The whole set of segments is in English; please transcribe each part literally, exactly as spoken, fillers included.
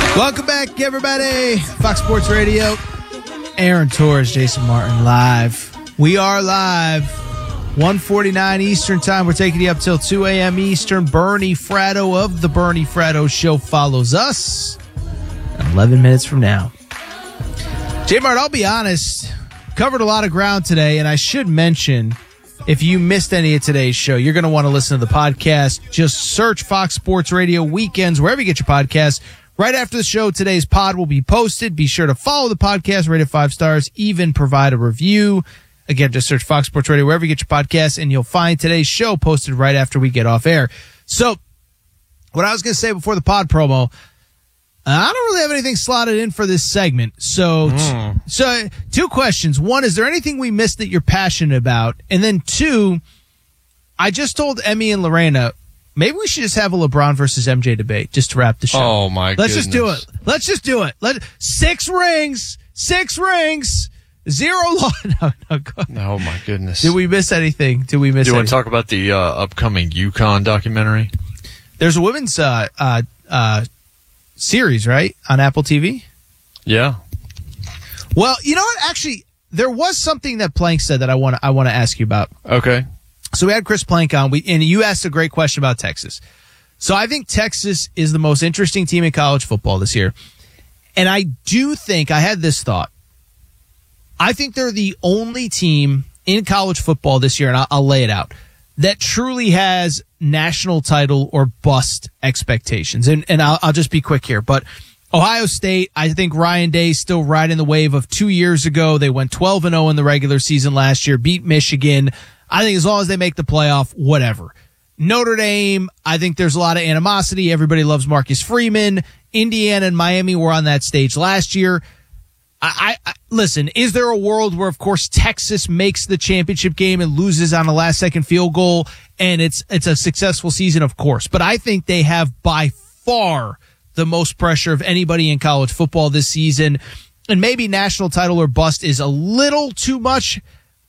Welcome back, everybody. Fox Sports Radio. Aaron Torres, Jason Martin, live. We are live. one forty-nine Eastern Time. We're taking you up till two a.m. Eastern. Bernie Fratto of the Bernie Fratto Show follows us eleven minutes from now. J-Mart, I'll be honest, covered a lot of ground today, and I should mention, if you missed any of today's show, you're going to want to listen to the podcast. Just search Fox Sports Radio Weekends, wherever you get your podcasts. Right after the show, today's pod will be posted. Be sure to follow the podcast, rate it five stars, even provide a review. Again, just search Fox Sports Radio wherever you get your podcasts, and you'll find today's show posted right after we get off air. So, what I was going to say before the pod promo, I don't really have anything slotted in for this segment. So, mm. t- so two questions. One, is there anything we missed that you're passionate about? And then two, I just told Emmy and Lorena, maybe we should just have a LeBron versus M J debate just to wrap the show. Oh, my Let's goodness. just do it. Let's just do it. Let Six rings. Six rings. Zero law. No, no, go. Oh, my goodness. Did we miss anything? Did we miss Do you anything? want to talk about the uh, upcoming UConn documentary? There's a women's uh, uh, uh, series, right, on Apple T V? Yeah. Well, you know what? Actually, there was something that Plank said that I want to I want to ask you about. Okay. So we had Chris Plank on, we, and you asked a great question about Texas. So I think Texas is the most interesting team in college football this year. And I do think, I had this thought, I think they're the only team in college football this year, and I'll, I'll lay it out, that truly has national title or bust expectations. And, and I'll, I'll just be quick here. But Ohio State, I think Ryan Day is still riding the wave of two years ago. They went twelve and oh in the regular season last year, beat Michigan. I think as long as they make the playoff, whatever. Notre Dame, I think there's a lot of animosity. Everybody loves Marcus Freeman. Indiana and Miami were on that stage last year. I, I, I listen, is there a world where, of course, Texas makes the championship game and loses on a last-second field goal, and it's it's a successful season? Of course. But I think they have by far the most pressure of anybody in college football this season. And maybe national title or bust is a little too much.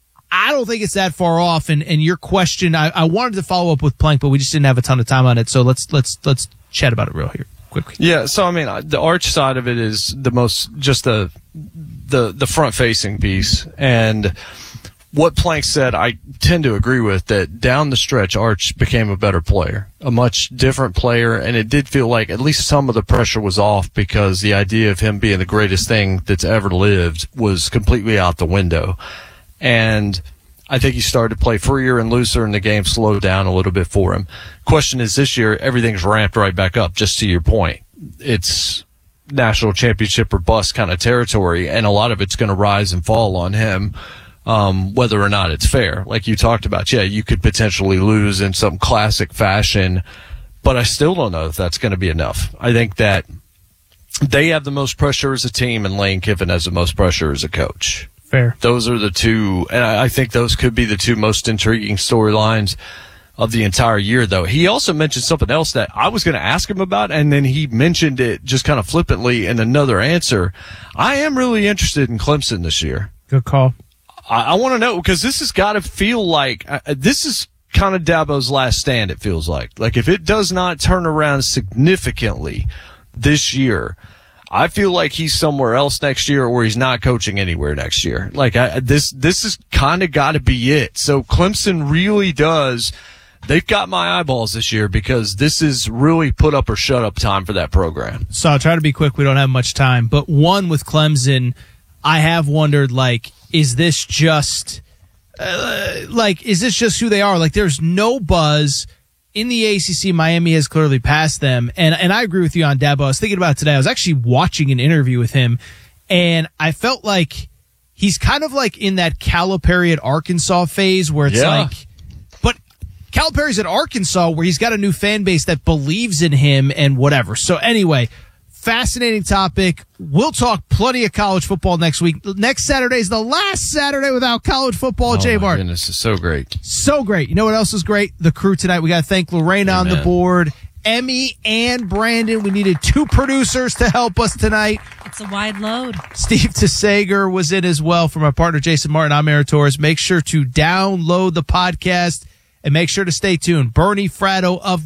I don't think it's that far off. And, and your question, I, I wanted to follow up with Plank, but we just didn't have a ton of time on it. So let's let's let's chat about it real here quickly. Yeah. So I mean, the Arch side of it is the most just the the the front facing piece, and what Plank said, I tend to agree with, that down the stretch, Arch became a better player, a much different player, and it did feel like at least some of the pressure was off because the idea of him being the greatest thing that's ever lived was completely out the window. And I think he started to play freer and looser, and the game slowed down a little bit for him. Question is, this year, everything's ramped right back up, just to your point. It's national championship or bust kind of territory, and a lot of it's going to rise and fall on him, um, whether or not it's fair. Like you talked about, yeah, you could potentially lose in some classic fashion, but I still don't know if that's going to be enough. I think that they have the most pressure as a team, and Lane Kiffin has the most pressure as a coach. Fair. Those are the two, and I think those could be the two most intriguing storylines of the entire year, though. He also mentioned something else that I was going to ask him about, and then he mentioned it just kind of flippantly in another answer. I am really interested in Clemson this year. Good call. I, I want to know, because this has got to feel like uh, this is kind of Dabo's last stand, it feels like. Like, if it does not turn around significantly this year, I feel like he's somewhere else next year, or he's not coaching anywhere next year. Like, I, this, this has kind of got to be it. So Clemson really does. They've got my eyeballs this year, because this is really put up or shut up time for that program. So I'll try to be quick. We don't have much time. But one, with Clemson, I have wondered, like, is this just, uh, like, is this just who they are? Like, there's no buzz. In the A C C, Miami has clearly passed them. And and I agree with you on Dabo. I was thinking about it today. I was actually watching an interview with him, and I felt like he's kind of like in that Calipari at Arkansas phase where it's yeah. like, but Calipari's at Arkansas where he's got a new fan base that believes in him and whatever. So anyway, fascinating topic. We'll talk plenty of college football next week. Next Saturday is the last Saturday without college football. Oh, Jay my Bart. goodness, it's so great. So great. You know what else is great? The crew tonight. We got to thank Lorena Amen. on the board, Emmy and Brandon. We needed two producers to help us tonight. It's a wide load. Steve Tsager was in as well from our partner Jason Martin. I'm Aaron Torres. Make sure to download the podcast and make sure to stay tuned. Bernie Fratto of